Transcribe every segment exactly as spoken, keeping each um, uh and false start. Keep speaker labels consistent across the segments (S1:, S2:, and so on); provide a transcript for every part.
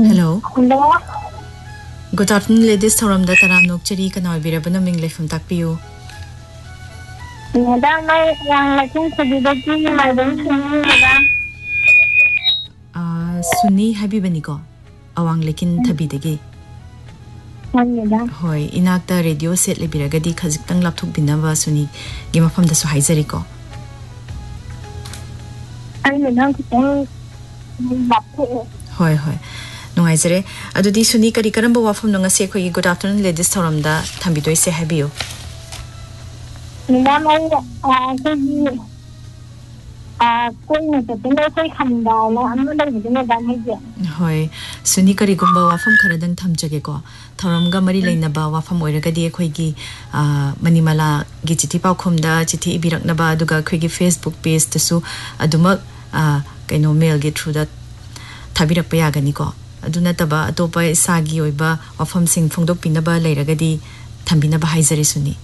S1: Hello.
S2: Hello.
S1: Good afternoon, ladies. Thoram da taram nok cheri kana birabana mingle from takpiu.
S2: Madam, I am looking to be the king. My name madam.
S1: Ah, Suni habibani ko. Awang lekin thabi degi.
S2: Madam.
S1: Hoy, inakta radio set le biragadi khazik tang lapthok binaba Suni gima pham da so haizari ko.
S2: I madam kitang lapthok.
S1: Hoy hoy. Nungaizare. Adudi Suni kari karamba wafam nunga se khoi good afternoon, ladies. Thoram da thambidoi se habiyo.
S2: Madam, I ah koi ah koi na tateng koi khamda na amma lai bidin madam haje.
S1: Hoy, Suni kari gumba wafam kharadang thamjage ko. Thoram ga mari laina ba wafam oiragadi khoi gi ah manimala gi chiti paukhum da chiti ibirak na ba aduga khoi gi Facebook page tasu aduma ah kaino mail gi through da thabirak pa yagani ko. Aduna taba atopa isagi oiba wafam sing phongdok pinaba leiragadi thambina ba haizari Suni.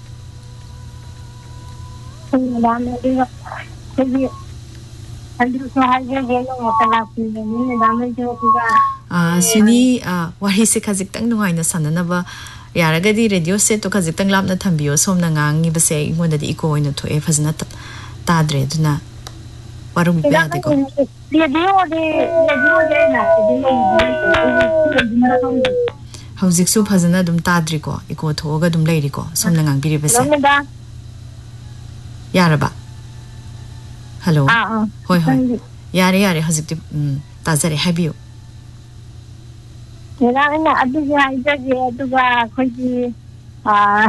S2: Madam, I koi andu so haje gelo matala pinni madam jo tiga.
S1: Ah Suni ah wahi se khazik tang nungai na sanana ba yaragadi radio set to khazik tang lapna thambiyo somna ngangi ba se ingonda di iko oina thoe phazna tadre duna warum ba de ko.
S2: Radio de radio de na de
S1: Hauzik su phazna dum tadri ko iko thoga dum leiri ko somna ngang biri ba se. Yaraba. Hello.
S2: Ah ah.
S1: Hoy hoy. Yare yare hazik di tazare habiyo.
S2: Yara ina aduga haije aduga khoi ah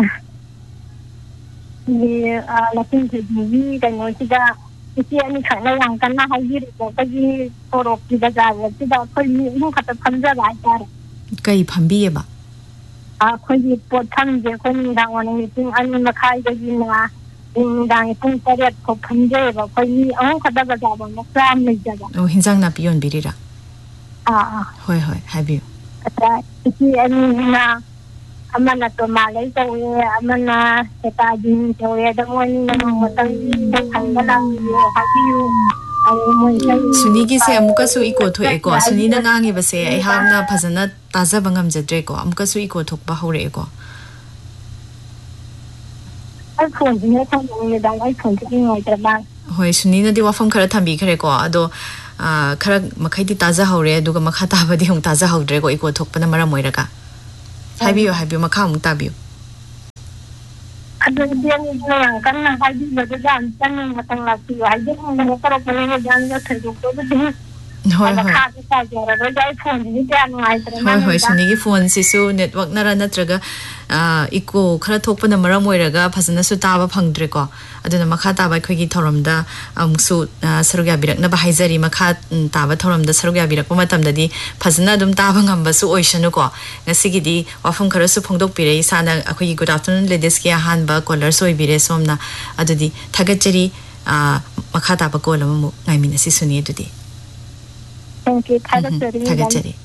S2: ni ah lakin ke ni da no tida isi ani khana yang kana haji ko kaji korok tida ja tida khoi ni hu khata phamja ba tar.
S1: Kai phambiye ba.
S2: Ah khoi pot thamje khoi ni dang wan ni ting ani makhai ga ji na in dang pung tariat ko phamje ba khoi ni hu khata ba ja ba makram ni ja.
S1: Oh hinjang na piyon birira.
S2: Ah ah.
S1: Hoy hoy habiyo.
S2: Kata isi ani na amana to malay to amana kata din to ya da wani na matang da kangalang habiyu ay mo
S1: Suni gi se amuka su iko tho eko Suni na ngangi ba se ai hamna phazana taza bangam jadre ko amuka su iko thok ba hore ko.
S2: ai phone ni thong ni da ai phone ki ngai tra ba.
S1: Hoy Suni na di wafam khara thambi khare ko ado ah khara makhai di taza hore aduga makha ta ba di hong taza hawdre ko iko thok pa na mara moiraga. Habiyo habiyo makha mu tabiyo.
S2: Ado dia ni yang kan na haji ba da jan tan matang la ti haji ni ko ro ko ni jan ga thai ko ba di.
S1: Hoy hoy.
S2: Kha ta jara ro dai phone ni ta ngai tra
S1: Hoy hoy Suni gi phone si su network na ra natraga ah iko khara thok pa na mara moiraga phazana su ta ba phangdre ko aduna makha ta ba khoi gi thoramda amsu sarugya birak na ba haizari makha ta ba thoramda sarugya birak pa matam da di phazana dum ta ba ngam ba su oishanu ko ngasi gi di wafam khara su phongdok pire sana akhoi gi good afternoon ladies ki han ba caller soi bire somna adudi thagachari ah makha ta ba ko lam mu ngai min si Suni adudi.
S2: Thank you. Thagachari.
S1: Thagachari.